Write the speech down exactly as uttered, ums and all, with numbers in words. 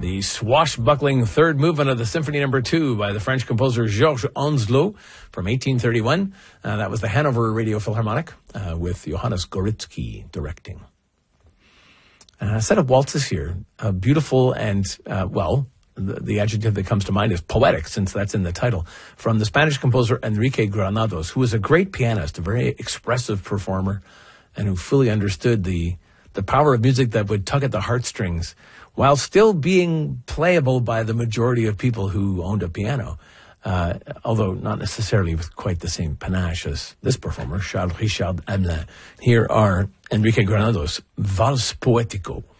the swashbuckling third movement of the Symphony Number Two by the French composer Georges Anzelot from eighteen thirty-one. Uh, that was the Hanover Radio Philharmonic uh, with Johannes Goritsky directing. Uh, a set of waltzes here, uh, beautiful and, uh, well, the, the adjective that comes to mind is poetic, since that's in the title, from the Spanish composer Enrique Granados, who was a great pianist, a very expressive performer, and who fully understood the the power of music that would tug at the heartstrings while still being playable by the majority of people who owned a piano, uh, although not necessarily with quite the same panache as this performer, Charles Richard Hamelin. Here are Enrique Granados' Vals Poético.